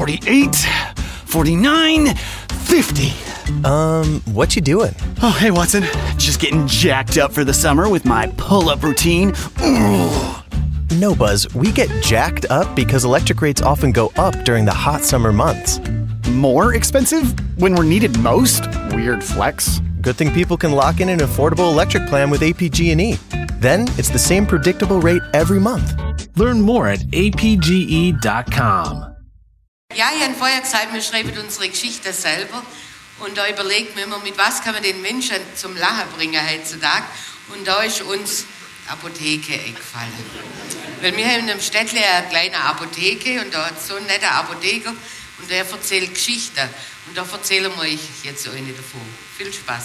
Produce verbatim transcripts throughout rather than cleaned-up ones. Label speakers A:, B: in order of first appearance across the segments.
A: forty-eight, forty-nine, fifty.
B: Um, what you doing?
A: Oh, hey, Watson. Just getting jacked up for the summer with my pull-up routine. Ooh.
B: No, Buzz, we get jacked up because electric rates often go up during the hot summer months.
A: More expensive when we're needed most? Weird flex.
B: Good thing people can lock in an affordable electric plan with A P G and E. Then it's the same predictable rate every month.
C: Learn more at a p g e dot com.
D: Ja, ich habe vorher gesagt, wir schreiben unsere Geschichte selber. Und da überlegt man immer, mit was kann man den Menschen zum Lachen bringen heutzutage. Und da ist uns Apotheke eingefallen. Weil wir haben in einem Städtle eine kleine Apotheke und da hat so ein netter Apotheker und der erzählt Geschichten. Und da erzählen wir euch jetzt eine davon. Viel Spaß.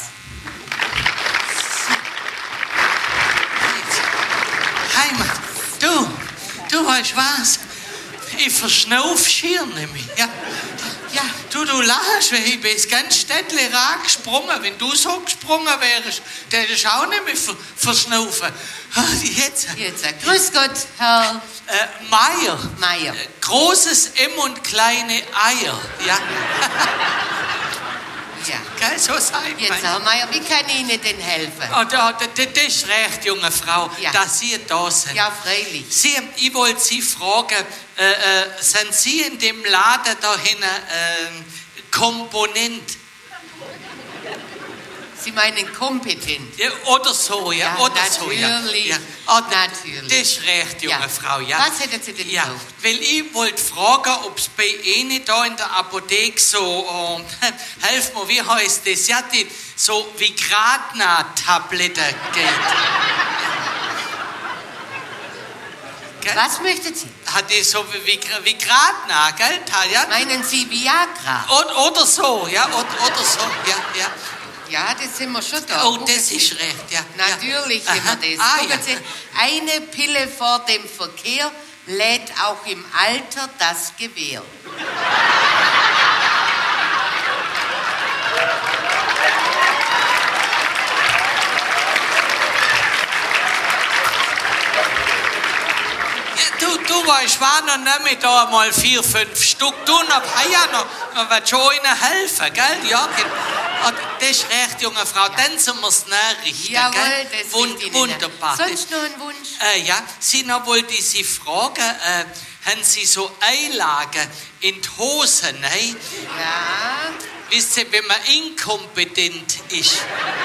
E: Heimat, du, du weißt was? Ich verschnauf schier nämlich, ja. Ja, du, du lachst, weil ich bin das ganze Städtle gesprungen. Wenn du so gesprungen wärst, dann hättest du auch nicht mehr ver verschnaufen. Ah, jetzt.
D: Jetzt, grüß Gott, Herr...
E: Äh, Meier.
D: Meier.
E: Äh, großes M und kleine Eier, ja.
D: Ja.
E: Gell, so sagt
D: Jetzt,
E: man.
D: Herr Meier, wie kann ich Ihnen denn helfen?
E: Oh, da, da, das ist recht, junge Frau,
D: Ja.
E: dass Sie da sind.
D: Ja, freilich.
E: Sie, ich wollte Sie fragen, äh, äh, sind Sie in dem Laden da hinten äh, Komponent?
D: Sie meinen kompetent?
E: Ja, oder so, ja,
D: Ja,
E: oder so, ja.
D: natürlich.
E: Ja. Ah, da-
D: Natürlich.
E: Das ist recht, junge
D: Ja.
E: Frau, ja.
D: Was hätten Sie denn
E: Ja,
D: gebraucht?
E: weil ich wollte fragen, ob es bei Ihnen da in der Apotheke so, äh, helf mir, wie heißt das, ja, die so Vigratna-Tabletten geht. Gell?
D: Was möchten Sie?
E: Hat die so wie Vigratna, gell, Talja?
D: Meinen Sie Viagra?
E: Oder, oder so, ja, oder, oder so, ja, ja.
D: Ja, das sind wir schon da.
E: Oh,
D: Gucken
E: das
D: Sie.
E: ist recht, ja.
D: Natürlich
E: ja.
D: sind
E: Aha.
D: wir das.
E: Ah,
D: Gucken
E: ja.
D: Sie, eine Pille vor dem Verkehr lädt auch im Alter das Gewehr.
E: Ja, du, du weißt, war noch nicht da mal vier, fünf Stück. Du noch, ah ja, noch, noch wird schon ihnen helfen, gell? Ja, ge- ah, das ist recht, junge Frau. Dann sind wir es nachrichten,
D: Jawohl,
E: gell?
D: das
E: Wund,
D: liegt Ihnen.
E: Wunderbar.
D: Sonst noch ein Wunsch?
E: Äh, ja, Sie noch wollte ich Sie fragen, äh, haben Sie so Einlagen in die Hosen, ne?
D: Ja.
E: Wisst ihr, wenn man inkompetent ist,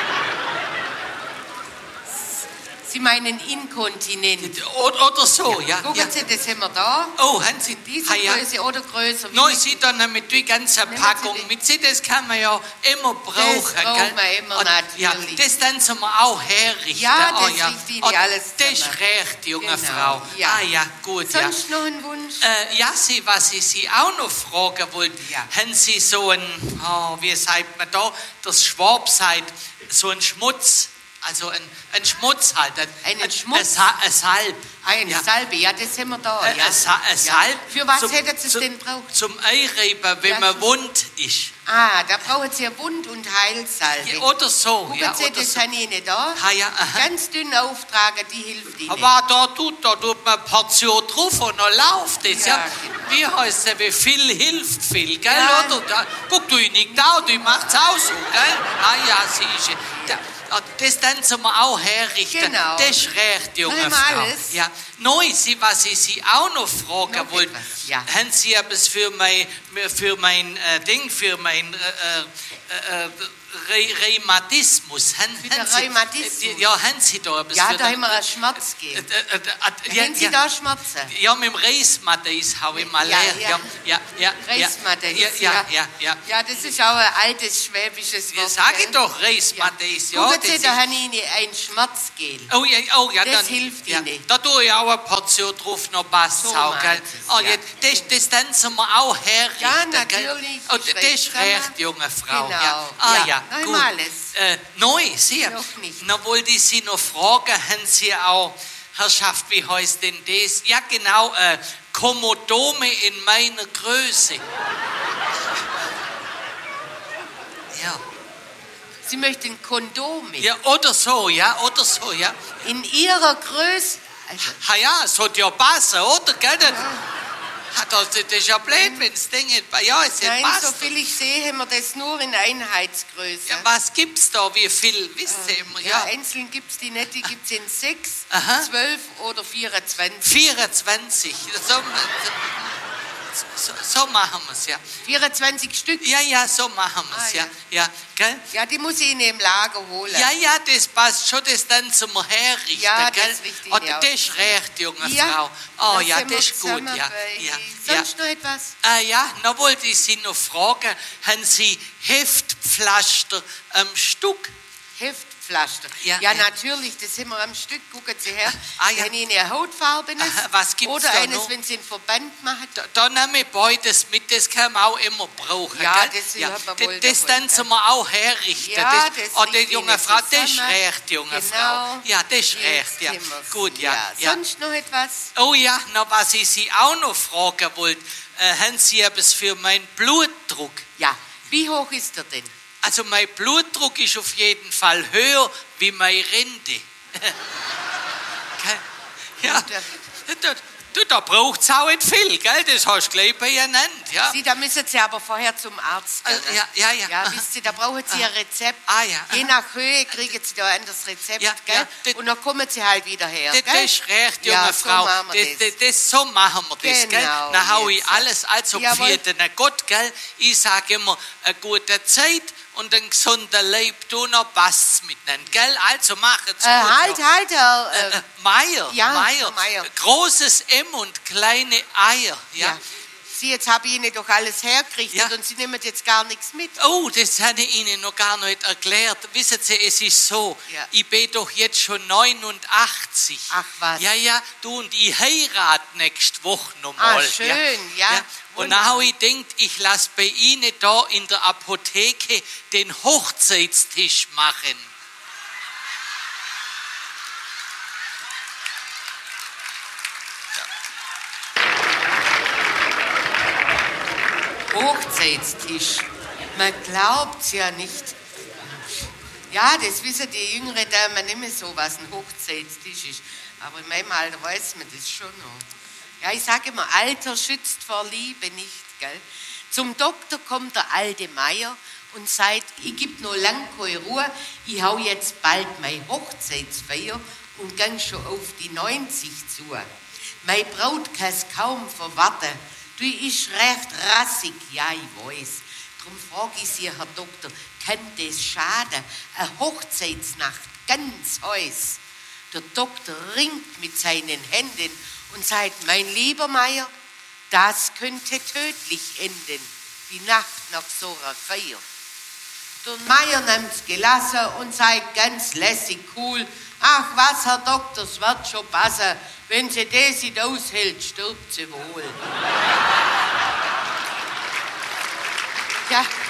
D: Sie meinen inkontinent.
E: oder, oder so, ja.
D: Gucken
E: ja.
D: Sie, das haben wir da.
E: Oh, haben Sie
D: Diese
E: ah, ja.
D: Größe oder größer. Wie
E: Nein,
D: möchten-
E: Sie dann mit die ganze
D: Nehmen Sie
E: Packung.
D: die.
E: Mit Sie, das kann man ja immer brauchen.
D: braucht
E: gell?
D: man immer,
E: Und, ja,
D: natürlich.
E: das dann zum auch herrichten.
D: Ja,
E: oh,
D: das
E: ja.
D: richte ich
E: Oh,
D: alles
E: Das ist
D: zusammen.
E: recht, junge
D: Genau,
E: Frau.
D: ja.
E: Ah ja, gut, ja.
D: Sonst noch ein Wunsch?
E: Äh, ja, Sie, was ich Sie auch noch fragen wollte,
D: Ja.
E: haben Sie so ein, oh, wie sagt man da, das Schwab sagt, so ein Schmutz, also ein, ein Schmutz halt. Ein,
D: Einen
E: ein,
D: Schmutz?
E: Ein, Sa- ein Salb.
D: Eine
E: ja.
D: Salbe, ja, das haben wir da.
E: Äh,
D: ja.
E: ein, Sa- ein
D: Ja.
E: Salb.
D: Für was
E: zum-
D: hätten Sie es
E: zum-
D: denn braucht?
E: Zum Einreiben, wenn
D: Ja,
E: man
D: zum-
E: wund ist.
D: Ah, da brauchen Sie ja Wund- und Heilsalbe.
E: Ja, oder so.
D: Gucken
E: ja,
D: Sie,
E: oder
D: das
E: so.
D: habe ich Ihnen da.
E: Ah, ja, aha.
D: Ganz dünn auftragen, die hilft Ihnen.
E: Aber da tut, da tut man eine Portion drauf und dann läuft es. Ja.
D: Ja,
E: Wie heißt es, wie viel hilft viel, gell?
D: Ja.
E: Oder? Da, guck, du nicht da, du machst auch so, gell? Ah ja, siehst du. Da, das dann zum auch herrichten.
D: Genau.
E: Das ist recht, junge
D: Haben wir
E: Frau.
D: alles?
E: Ja. Neu, Sie, was ich Sie auch noch fragen
D: Noch
E: wollte,
D: etwas, ja.
E: haben Sie etwas für mein, für mein äh, Ding, für mein äh, äh, äh, Re Rheumatismus? Haben,
D: Für den
E: haben Sie,
D: Rheumatismus?
E: äh, Ja, haben Sie da etwas
D: Ja,
E: für
D: da
E: den-
D: haben wir ein Schmerzgel.
E: äh, äh, äh, äh,
D: Haben Sie da Schmerzen?
E: Ja, mit dem Reismatheis habe ich mal
D: Ja,
E: leer.
D: ja.
E: Ja, ja, ja.
D: Reismatheis,
E: ja. Ja,
D: ja.
E: ja, ja.
D: Ja, das ist auch ein altes schwäbisches
E: Ja,
D: Wort.
E: sag ich
D: gell?
E: doch, Reismatheis. Ja,
D: Gucken
E: das
D: Sie,
E: ist-
D: da habe ich Ihnen ein Schmerzgel.
E: Oh ja, oh, ja,
D: Das
E: dann,
D: hilft
E: ja,
D: Ihnen.
E: Da tue ich auch eine Portion drauf, noch passt
D: So
E: auch, gell?
D: meint es,
E: Oh,
D: ja.
E: ja, das, das dann sind wir auch herrichten,
D: Ja,
E: gell?
D: natürlich,
E: Oh,
D: ist
E: das
D: recht
E: ist
D: zusammen.
E: recht, junge Frau.
D: Genau,
E: Ja. Ah
D: ja.
E: ja,
D: Noch
E: gut.
D: einmal alles.
E: Äh, neu, Sie.
D: Noch nicht.
E: Noch wollte ich Sie noch fragen, haben Sie auch, Herrschaft, wie heißt denn das? Ja, genau, äh, Komodome in meiner Größe. Ja.
D: Sie möchten Kondome.
E: Ja, oder so, ja, oder so, ja.
D: In Ihrer Größe. Also,
E: Ha ja, es hat ja passen, oder? Gell? Das- Hat, das, das ist ja blöd, wenn das Ding nicht bei ja, es
D: Nein,
E: passt.
D: so viel ich sehe, haben wir das nur in Einheitsgröße.
E: Ja, was gibt's da? Wie viel? Wisst ihr immer?
D: Ja,
E: Ja.
D: einzeln gibt es die nicht, die gibt es in sechs,
E: Aha.
D: zwölf oder vierundzwanzig.
E: vierundzwanzig. So, so, so machen wir es, ja.
D: vierundzwanzig Stück?
E: Ja, ja, so machen wir es,
D: Ah,
E: ja. ja. Gell?
D: Ja, die muss ich Ihnen im Lager holen.
E: Ja, ja, das passt schon, das dann zum Herrichten,
D: Ja, das
E: gell?
D: richte ich
E: Oh,
D: ja
E: das ist recht, junge
D: Ja,
E: Frau. Oh
D: da
E: ja,
D: sind wir
E: das ist gut,
D: zusammen
E: ja.
D: bei-
E: ja, ja.
D: Sonst noch etwas?
E: Ah, ja, noch wollte ich Sie noch fragen, haben Sie Heftpflaster am Stück?
D: Heftpflaster.
E: Ja,
D: Ja,
E: ja.
D: natürlich, das sind wir am Stück. Gucken Sie her.
E: Ah, ja.
D: Wenn Ihnen eine Hautfarbenes
E: Aha, was gibt's
D: oder
E: da
D: eines,
E: noch?
D: wenn Sie einen Verband machen.
E: Da, da nehme ich beides mit, das kann man auch immer brauchen.
D: Ja,
E: gell?
D: das hat man wohl
E: Das, das
D: davon,
E: dann zum wir auch herrichten.
D: Ja,
E: das,
D: das
E: oh, die
D: liegt
E: junge
D: Ihnen
E: Frau, das ist
D: zusammen.
E: recht, junge
D: Genau.
E: Frau. Ja, das ist
D: Jetzt
E: recht, ja.
D: sind wir's.
E: Gut, ja. ja.
D: Sonst noch etwas?
E: Oh ja, noch was ich Sie auch noch fragen wollte. Äh, haben Sie etwas für meinen Blutdruck?
D: Ja. Wie hoch ist er denn?
E: Also mein Blutdruck ist auf jeden Fall höher wie meine Rente. Gell? Ja, da, da, da braucht es auch nicht viel, gell? Das hast du gleich benannt, ja.
D: Sie, da müssen Sie aber vorher zum Arzt gehen.
E: Äh, ja, ja, ja.
D: Ja, wisst ihr, da brauchen Sie ein Rezept.
E: Ah, ja,
D: Je
E: aha.
D: nach Höhe kriegen Sie da ein anderes Rezept,
E: Ja,
D: gell?
E: ja, das-
D: Und dann kommen Sie halt wieder her,
E: Das,
D: gell?
E: das ist recht, junge
D: Ja, so
E: Frau.
D: machen wir
E: das,
D: das.
E: das, das, so machen wir das, gell?
D: Genau,
E: Dann hau ich
D: jetzt.
E: alles also
D: Jawohl.
E: für den Gott, gell? Ich sage immer, eine gute Zeit und ein gesunder Leib, du noch passt's miteinander, gell? Also machen's
D: Äh,
E: gut.
D: halt,
E: noch.
D: halt, Herr. Äh,
E: Äh, Meier,
D: Ja,
E: Meier.
D: Herr Meier.
E: Großes M und kleine Eier, ja.
D: ja. Sie, jetzt habe ich Ihnen doch alles hergerichtet
E: Ja.
D: und Sie nehmen jetzt gar nichts mit.
E: Oh, das habe ich Ihnen noch gar nicht erklärt. Wissen Sie, es ist so,
D: Ja.
E: ich bin doch jetzt schon neunundachtzig.
D: Ach, was.
E: Ja, ja, du und ich heirate nächste Woche
D: Ah,
E: nochmal.
D: schön, ja.
E: Und dann habe ich gedacht, ich lasse bei Ihnen da in der Apotheke den Hochzeitstisch machen.
D: Hochzeitstisch. Man glaubt's ja nicht. Ja, das wissen die jüngere Damen nicht mehr so, was ein Hochzeitstisch ist. Aber in meinem Alter weiß man das schon noch. Ja, ich sage immer, Alter schützt vor Liebe nicht, gell? Zum Doktor kommt der alte Meier und sagt, ich gib noch lang keine Ruhe, ich hau jetzt bald meine Hochzeitsfeier und gang schon auf die neunzig zu. Meine Braut kann's kaum verwarten. Du ist recht rassig, ja, ich weiß. Drum frag ich Sie, Herr Doktor, kann das schaden? Eine Hochzeitsnacht, ganz heiß. Der Doktor ringt mit seinen Händen und sagt, mein lieber Meier, das könnte tödlich enden, die Nacht nach so einer Feier. Der Meier nimmt's gelassen und sagt ganz lässig cool, ach was, Herr Doktor, es wird schon passen, wenn sie das nicht aushält, stirbt sie wohl. Ja,